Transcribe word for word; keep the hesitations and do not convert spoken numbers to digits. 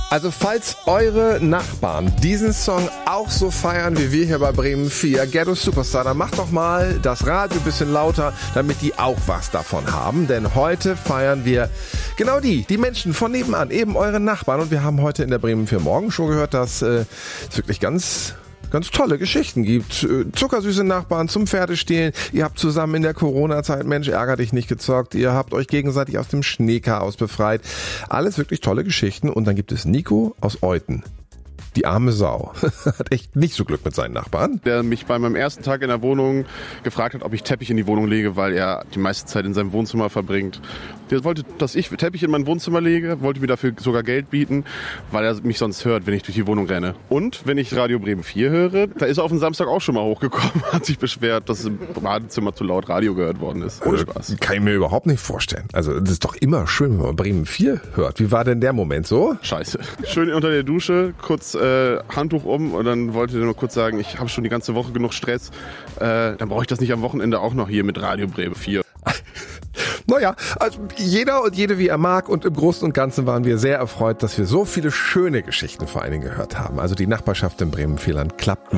Also falls eure Nachbarn diesen Song auch so feiern wie wir hier bei Bremen vier, Ghetto Superstar, dann macht doch mal das Radio ein bisschen lauter, damit die auch was davon haben. Denn heute feiern wir genau die, die Menschen von nebenan, eben eure Nachbarn. Und wir haben heute in der Bremen vier Morgenshow gehört, dass äh, es wirklich ganz... ganz tolle Geschichten gibt. Zuckersüße Nachbarn zum Pferdestehlen. Ihr habt zusammen in der Corona-Zeit, Mensch, ärger dich nicht, gezockt. Ihr habt euch gegenseitig aus dem Schneechaos befreit. Alles wirklich tolle Geschichten. Und dann gibt es Nico aus Euten. Die arme Sau. Hat echt nicht so Glück mit seinen Nachbarn. Der mich bei meinem ersten Tag in der Wohnung gefragt hat, ob ich Teppich in die Wohnung lege, weil er die meiste Zeit in seinem Wohnzimmer verbringt. Der wollte, dass ich Teppich in mein Wohnzimmer lege, wollte mir dafür sogar Geld bieten, weil er mich sonst hört, wenn ich durch die Wohnung renne. Und wenn ich Radio Bremen vier höre, da ist er auf den Samstag auch schon mal hochgekommen, hat sich beschwert, dass im Badezimmer zu laut Radio gehört worden ist. Ohne Spaß. Kann ich mir überhaupt nicht vorstellen. Also das ist doch immer schön, wenn man Bremen vier hört. Wie war denn der Moment so? Scheiße. Schön unter der Dusche, kurz äh, Handtuch um und dann wollte er nur kurz sagen, ich habe schon die ganze Woche genug Stress, äh, dann brauche ich das nicht am Wochenende auch noch hier mit Radio Bremen vier. Naja, also jeder und jede wie er mag, und im Großen und Ganzen waren wir sehr erfreut, dass wir so viele schöne Geschichten vor allen Dingen gehört haben. Also die Nachbarschaft in Bremen-Vierland klappt